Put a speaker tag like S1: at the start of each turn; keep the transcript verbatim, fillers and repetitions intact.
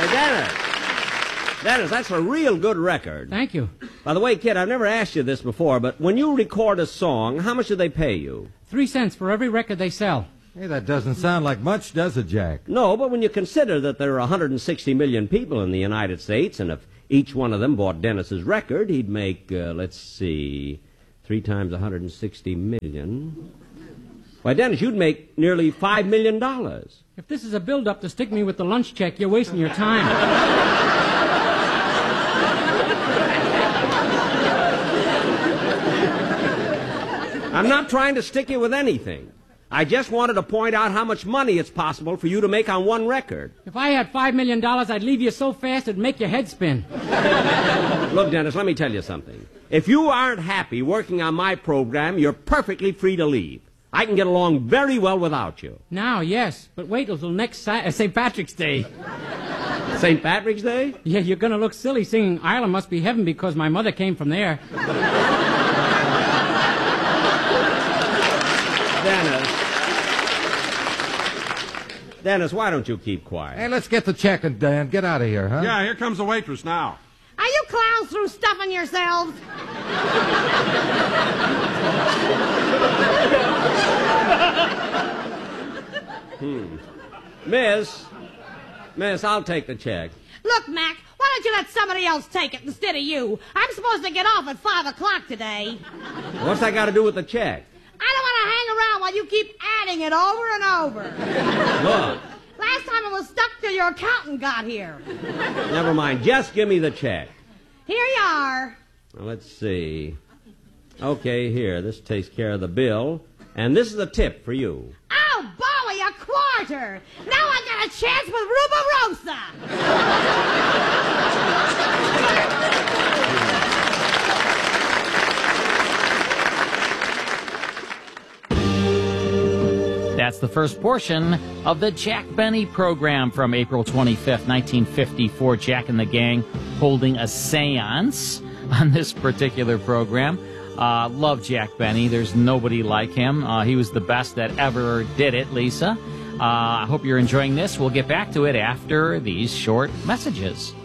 S1: Hey, Dennis. Dennis, that's a real good record.
S2: Thank you.
S1: By the way, kid, I've never asked you this before, but when you record a song, how much do they pay you?
S2: Three cents for every record they sell.
S3: Hey, that doesn't sound like much, does it, Jack?
S1: No, but when you consider that there are one hundred sixty million people in the United States, and if each one of them bought Dennis's record, he'd make, uh, let's see, three times one hundred sixty million. Why, Dennis, you'd make nearly five million dollars.
S2: If this is a build-up to stick me with the lunch check, you're wasting your time.
S1: I'm not trying to stick you with anything. I just wanted to point out how much money it's possible for you to make on one record.
S2: If I had five million dollars, I'd leave you so fast it'd make your head spin.
S1: Look, Dennis, let me tell you something. If you aren't happy working on my program, you're perfectly free to leave. I can get along very well without you.
S2: Now, yes, but wait until next Sa- uh, Saint Patrick's Day.
S1: Saint Patrick's Day?
S2: Yeah, you're going to look silly singing Ireland Must Be Heaven because my mother came from there.
S1: Dennis. Dennis, why don't you keep quiet?
S3: Hey, let's get the check and uh, get out of here, huh?
S4: Yeah, here comes the waitress now.
S5: Are you clowns through stuffing yourselves?
S1: hmm. Miss, Miss, I'll take the check.
S5: Look, Mac, why don't you let somebody else take it instead of you? I'm supposed to get off at five o'clock today.
S1: What's that got to do with the check?
S5: I don't want to hang around while you keep adding it over and over.
S1: Look.
S5: Last time it was stuck till your accountant got here.
S1: Never mind. Just give me the check.
S5: Here you are.
S1: Well, let's see. Okay, here. This takes care of the bill. And this is a tip for you.
S5: Oh, Bowie, a quarter. Now I got a chance with Rubarosa.
S6: That's the first portion of the Jack Benny program from April twenty-fifth, nineteen fifty-four. Jack and the gang holding a seance on this particular program. Uh, love Jack Benny. There's nobody like him. Uh, he was the best that ever did it, Lisa. Uh, I hope you're enjoying this. We'll get back to it after these short messages.